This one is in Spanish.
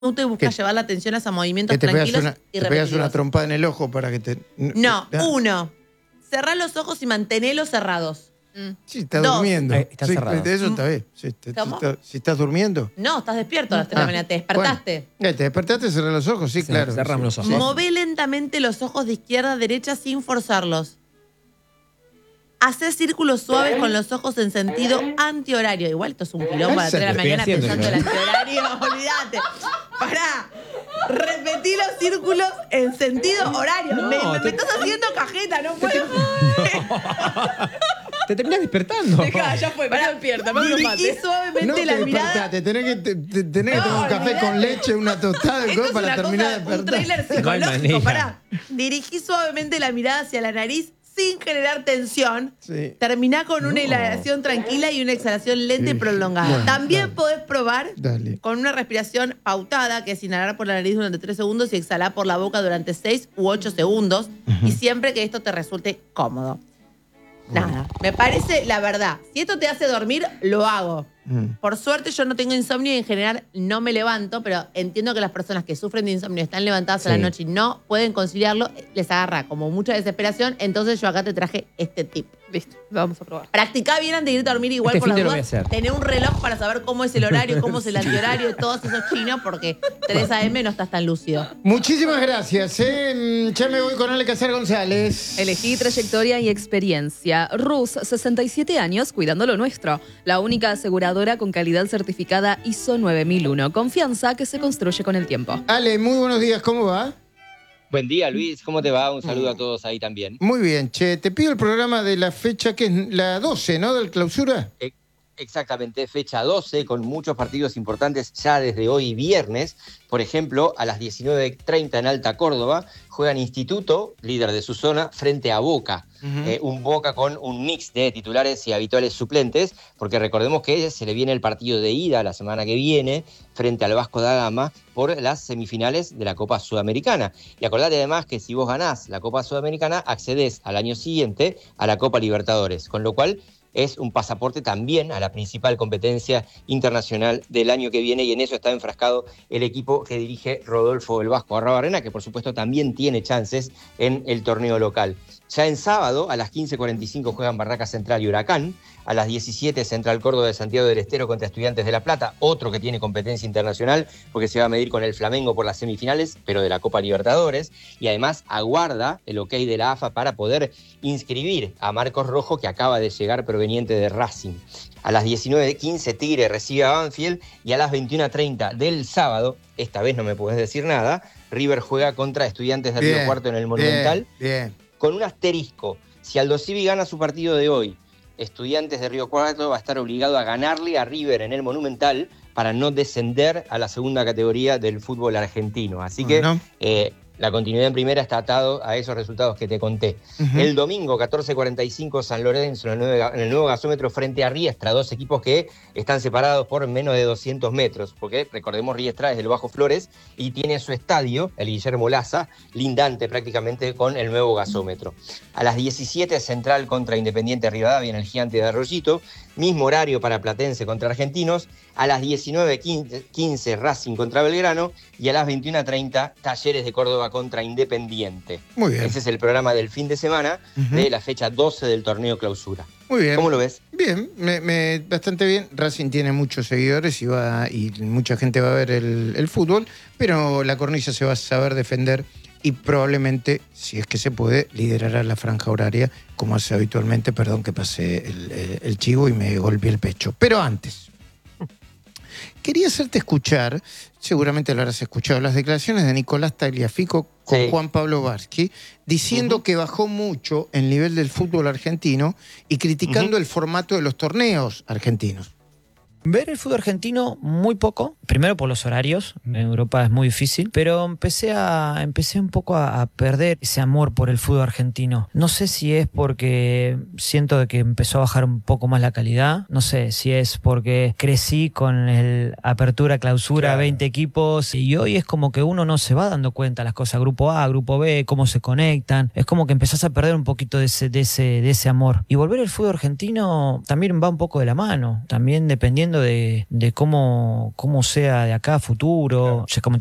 y busca llevar la atención hacia movimientos te tranquilos pegas y te pegas repetitivos. una trompada en el ojo para que te... No, 1. Cerrá los ojos y mantenelos cerrados. Sí, estás 2. durmiendo. Está Sí, cerrado. eso está bien. Sí, ¿Cómo? si estás durmiendo. No, estás despierto a las 3 de la mañana. Te despertaste. Bueno, te despertaste, cerré los ojos, sí, claro. Cerramos los ojos. Mové lentamente los ojos de izquierda a derecha sin forzarlos. Hacé círculos suaves con los ojos en sentido antihorario. Igual esto es un quilombo a las 3 de la mañana Estoy pensando en el haciendo antihorario. Olvídate. Pará. Repetí los círculos en sentido horario. No, me estás haciendo cajeta, no puedo. Te terminás despertando. Dejá, ya fue, pará, despierta. Dirigí suavemente No te la mirada. despertaste, tenés que tomar un café con leche, una tostada Esto es para una terminar de cosa, un despertar. tráiler No hay psicológico, manera. pará. Dirigí suavemente la mirada hacia la nariz sin generar tensión. Sí. Terminá con una inhalación tranquila y una exhalación lenta y Sí. prolongada. Bueno, También dale. podés probar Dale. con una respiración pautada, que es inhalar por la nariz durante 3 segundos y exhalar por la boca durante 6 u 8 segundos. Y siempre que esto te resulte cómodo. Nada, me parece la verdad. Si esto te hace dormir, lo hago. Por suerte yo no tengo insomnio y en general no me levanto, pero entiendo que las personas que sufren de insomnio están levantadas a la Sí. noche y no pueden conciliarlo, les agarra como mucha desesperación. Entonces yo acá te traje este tip. Listo, vamos a probar. Practicá bien antes de irte a dormir igual Este por fin las de lo voy a dudas. hacer. Tener un reloj para saber cómo es el horario, cómo es el antihorario y todos esos chinos, porque 3 AM no estás tan lúcido. Muchísimas gracias. Ya me voy con Ale Casar González. Elegí trayectoria y experiencia. RUS, 67 años cuidando lo nuestro. La única aseguradora con calidad certificada ISO 9001. Confianza que se construye con el tiempo. Ale, muy buenos días, ¿cómo va? Buen día, Luis. ¿Cómo te va? Un saludo a todos ahí también. Muy bien, che. Te pido el programa de la fecha que es la 12, ¿no? Del clausura. Exactamente, fecha 12, con muchos partidos importantes ya desde hoy viernes. Por ejemplo, a las 19:30 en Alta Córdoba, juegan Instituto, líder de su zona, frente a Boca. Un Boca con un mix de titulares y habituales suplentes, porque recordemos que se le viene el partido de ida la semana que viene frente al Vasco da Gama por las semifinales de la Copa Sudamericana. Y acordate además que si vos ganás la Copa Sudamericana, accedés al año siguiente a la Copa Libertadores, con lo cual es un pasaporte también a la principal competencia internacional del año que viene, y en eso está enfrascado el equipo que dirige Rodolfo el Vasco Arrabarrena, que por supuesto también tiene chances en el torneo local. Ya en sábado, a las 15:45 juegan Barraca Central y Huracán. A las 17 Central Córdoba de Santiago del Estero contra Estudiantes de La Plata, otro que tiene competencia internacional porque se va a medir con el Flamengo por las semifinales, pero de la Copa Libertadores, y además aguarda el ok de la AFA para poder inscribir a Marcos Rojo, que acaba de llegar proveniente de Racing. A las 19:15 Tigre recibe a Banfield, y a las 21:30 del sábado, esta vez no me podés decir nada, River juega contra Estudiantes de Río Cuarto en el Monumental. Bien. Con un asterisco: si Aldo Civi gana su partido de hoy, Estudiantes de Río Cuarto va a estar obligado a ganarle a River en el Monumental para no descender a la segunda categoría del fútbol argentino. Así Bueno. que la continuidad en primera está atado a esos resultados que te conté. El domingo, 14:45, San Lorenzo en el nuevo gasómetro frente a Riestra, dos equipos que están separados por menos de 200 metros, porque recordemos, Riestra es del Bajo Flores y tiene su estadio, el Guillermo Laza, lindante prácticamente con el nuevo gasómetro. A las 17, Central contra Independiente Rivadavia en el Gigante de Arroyito, mismo horario para Platense contra Argentinos. A las 19:15, Racing contra Belgrano, y a las 21:30, Talleres de Córdoba contra Independiente. Muy bien. Ese es el programa del fin de semana de la fecha 12 del torneo clausura. Muy bien. ¿Cómo lo ves? Bien, bastante bien. Racing tiene muchos seguidores y mucha gente va a ver el fútbol, pero la cornisa se va a saber defender y probablemente, si es que se puede, liderará la franja horaria como hace habitualmente. Perdón que pasé el chivo y me golpeé el pecho. Pero antes, quería hacerte escuchar, seguramente lo habrás escuchado, las declaraciones de Nicolás Tagliafico con Sí. Juan Pablo Varsky, diciendo que bajó mucho el nivel del fútbol argentino y criticando el formato de los torneos argentinos. Ver el fútbol argentino muy poco, primero por los horarios, en Europa es muy difícil, pero empecé un poco a perder ese amor por el fútbol argentino. No sé si es porque siento de que empezó a bajar un poco más la calidad, no sé si es porque crecí con el apertura, clausura, Claro. 20 equipos, y hoy es como que uno no se va dando cuenta las cosas, grupo A, grupo B, cómo se conectan, es como que empezás a perder un poquito de ese amor. Y volver al fútbol argentino también va un poco de la mano, también dependiendo dependiendo de cómo sea de acá a futuro. Ya como